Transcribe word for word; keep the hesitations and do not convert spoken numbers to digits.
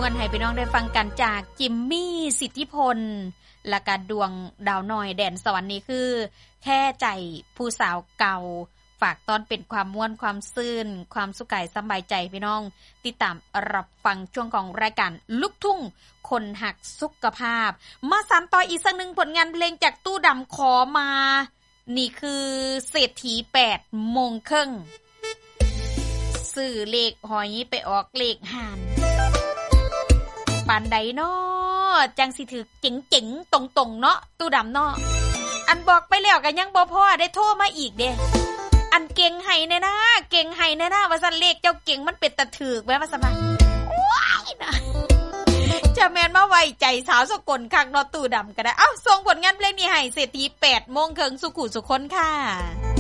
วนๆให้พี่น้องได้ฟังกันจากจิมมี่สิทธิพลและก็ดวงดาวน้อยแดนสวรรค์นี้คือแค่ใจผู้สาวเก่าฝากตอนเป็นความม่วนความซื่นความสุขกายสบายใจพี่น้องติดตามรับฟังช่วงของรายการลูกทุ่งคนหักสุขภาพมาสานต่ออีกสักหนึ่งผลงานเพลงจากตู้ดำขอมานี่คือเศรษฐีแปดโมงครึ่งซื้อเลขหอยไปออกเลขห่านปานใดน้อจังสิถือเจ๋งๆตรงๆเนาะตู้ดำเนาะอันบอกไปแล้วก็ยังบ่พอได้โทรมาอีกเด้อันเก่งให้แน่นะเก่งให้แน่นะว่าซั่นเลขเจ้าเก่งมันเป็นตะถึกแว้ว่าซั่นว้ายนะจะแม่นมาไว้ใจสาวสกลคักเนาะตู้ดำก็ได้เอ้าส่งผลงานเพลงนี้ให้เศรษฐีแปดโมงครึ่งสุขุสุคนค่ะ